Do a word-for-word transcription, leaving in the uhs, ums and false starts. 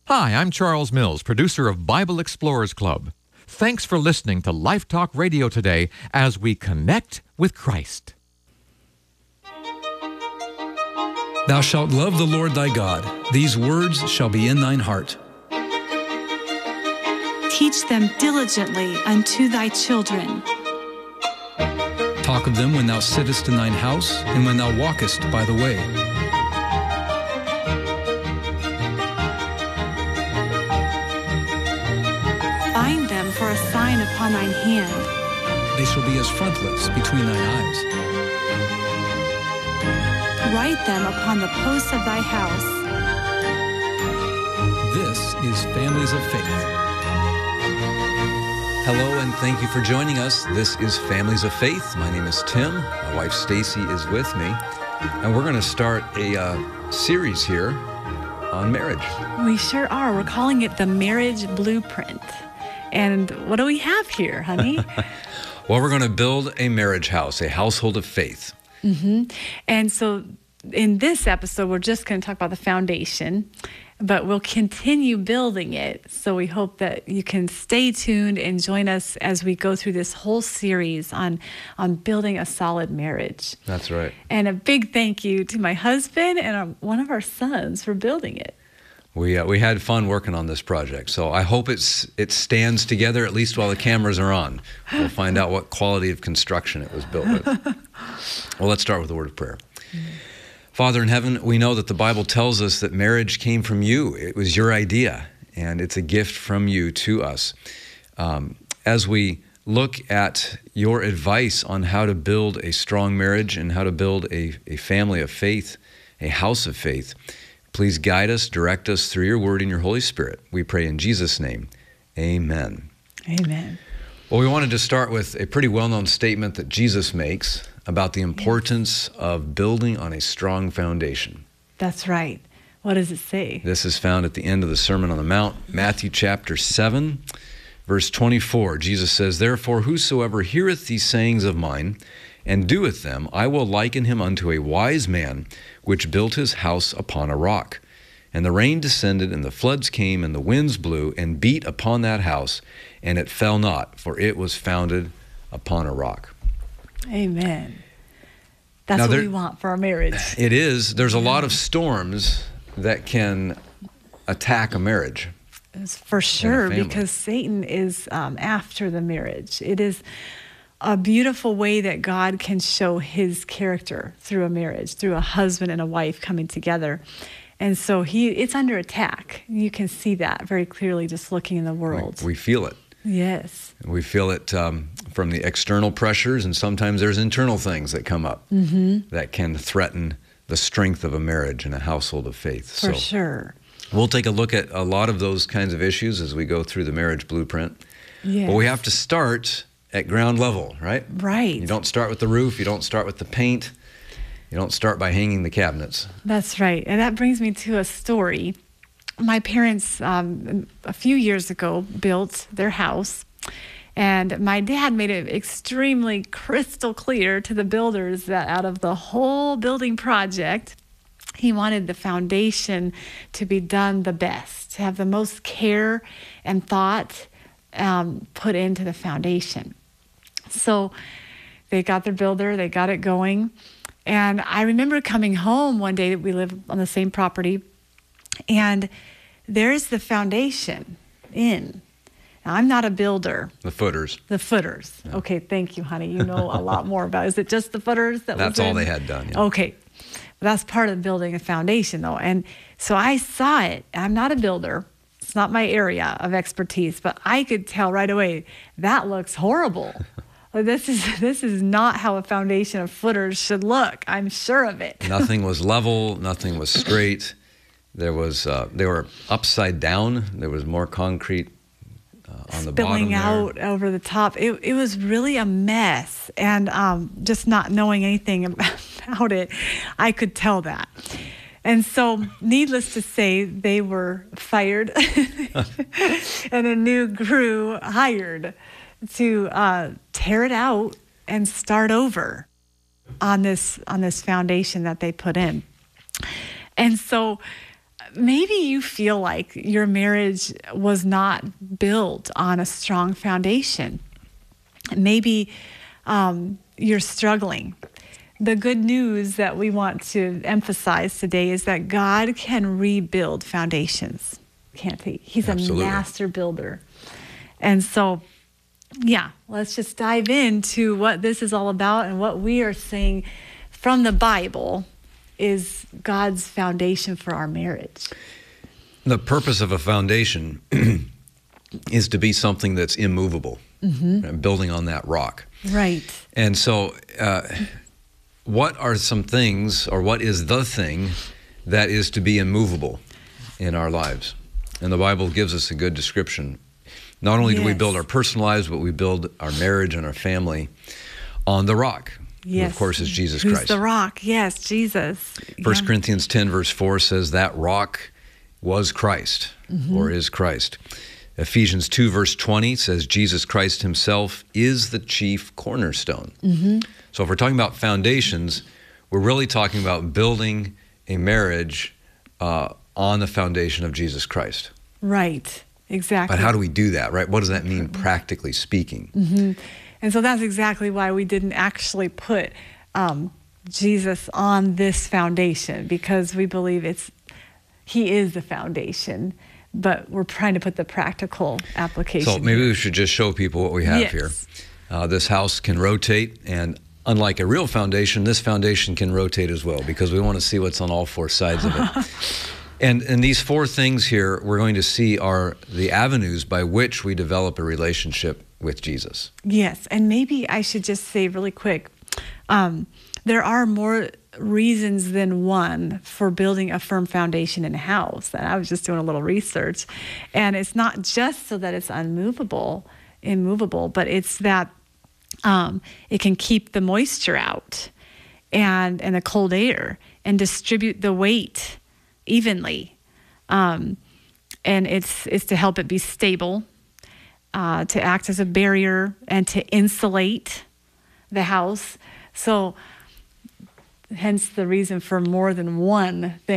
Hi, I'm Charles Mills, producer of Bible Explorers Club. Thanks for listening to Life Talk Radio today as we connect with Christ. Thou shalt love the Lord thy God. These words shall be in thine heart. Teach them diligently unto thy children. Talk of them when thou sittest in thine house, and when thou walkest by the way. Bind them for a sign upon thine hand. They shall be as frontlets between thine eyes. Write them upon the posts of thy house. This is Families of Faith. Hello, and thank you for joining us. This is Families of Faith. My name is Tim. My wife Stacy is with me, and we're going to start a uh, series here on marriage. We sure are. We're calling it the Marriage Blueprint. And what do we have here, honey? Well, we're going to build a marriage house, a household of faith. Mm-hmm. And so in this episode, we're just going to talk about the foundation, but we'll continue building it. So we hope that you can stay tuned and join us as we go through this whole series on, on building a solid marriage. That's right. And a big thank you to my husband and our, one of our sons for building it. We uh, we had fun working on this project, so I hope it's it stands together at least while the cameras are on. We'll find out what quality of construction it was built with. Well, let's start with a word of prayer. Mm-hmm. Father in heaven, we know that the Bible tells us that marriage came from you. It was your idea, and it's a gift from you to us. Um, as we look at your advice on how to build a strong marriage and how to build a, a family of faith, a house of faith, please guide us, direct us through your word and your Holy Spirit. We pray in Jesus' name, amen. Amen. Well, we wanted to start with a pretty well-known statement that Jesus makes about the importance of building on a strong foundation. That's right. What does it say? This is found at the end of the Sermon on the Mount, Matthew chapter seven, verse twenty-four. Jesus says, "Therefore, whosoever heareth these sayings of mine, and doeth them, I will liken him unto a wise man, which built his house upon a rock. And the rain descended, and the floods came, and the winds blew, and beat upon that house, and it fell not, for it was founded upon a rock." Amen. That's now, what there, we want for our marriage. It is. There's a lot of storms that can attack a marriage. It's for sure, because Satan is um, after the marriage. It is a beautiful way that God can show his character through a marriage, through a husband and a wife coming together. And so he it's under attack. You can see that very clearly just looking in the world. We, we feel it. Yes. We feel it um, from the external pressures, and sometimes there's internal things that come up mm-hmm. that can threaten the strength of a marriage and a household of faith. For so sure. We'll take a look at a lot of those kinds of issues as we go through the marriage blueprint. Yes. But we have to start at ground level, right? Right. You don't start with the roof. You don't start with the paint. You don't start by hanging the cabinets. That's right. And that brings me to a story. My parents, um, a few years ago, built their house. And my dad made it extremely crystal clear to the builders that out of the whole building project, he wanted the foundation to be done the best, to have the most care and thought um, put into the foundation. So they got their builder, they got it going. And I remember coming home one day, that we live on the same property, and there's the foundation in. Now, I'm not a builder. The footers. The footers. Yeah. Okay, thank you, honey. You know a lot more about it. Is it just the footers that That's was all in? they had done. Yeah. Okay. That's part of building a foundation, though. And so I saw it. I'm not a builder. It's not my area of expertise, but I could tell right away, that looks horrible. This is this is not how a foundation of footers should look. I'm sure of it. Nothing was level. Nothing was straight. There was uh, they were upside down. There was more concrete uh, on the bottom spilling out over the top. It it was really a mess, and um, just not knowing anything about it, I could tell that. And so, needless to say, they were fired, and a new crew hired to uh, tear it out and start over on this on this foundation that they put in. And so maybe you feel like your marriage was not built on a strong foundation. Maybe um, you're struggling. The good news that we want to emphasize today is that God can rebuild foundations, can't he? He's Absolutely. a master builder. And so, yeah, let's just dive into what this is all about, and what we are saying from the Bible is God's foundation for our marriage. The purpose of a foundation is to be something that's immovable, Mm-hmm. right? Building on that rock. Right. And so, uh, what are some things, or what is the thing that is to be immovable in our lives? And the Bible gives us a good description. Not only do we Yes. build our personal lives, but we build our marriage and our family on the rock, Yes. who of course is Jesus Who's Christ. the rock? Yes, Jesus. First Yeah. Corinthians ten verse four says that rock was Christ, Mm-hmm. or is Christ. Ephesians two verse twenty says Jesus Christ himself is the chief cornerstone. Mm-hmm. So if we're talking about foundations, we're really talking about building a marriage uh, on the foundation of Jesus Christ. Right. Exactly. But how do we do that, right? What does that mean practically speaking? Mm-hmm. And so that's exactly why we didn't actually put um, Jesus on this foundation, because we believe it's he is the foundation, but we're trying to put the practical application. So maybe here. we should just show people what we have Yes. here. Uh, this house can rotate, and unlike a real foundation, this foundation can rotate as well, because we want to see what's on all four sides of it. And, and these four things here we're going to see are the avenues by which we develop a relationship with Jesus. Yes, and maybe I should just say really quick, um, there are more reasons than one for building a firm foundation in a house. And I was just doing a little research, and it's not just so that it's unmovable, immovable, but it's that um, it can keep the moisture out and and the cold air and distribute the weight evenly, um, and it's it's to help it be stable. Uh, to act as a barrier and to insulate the house. So hence the reason for more than one thing.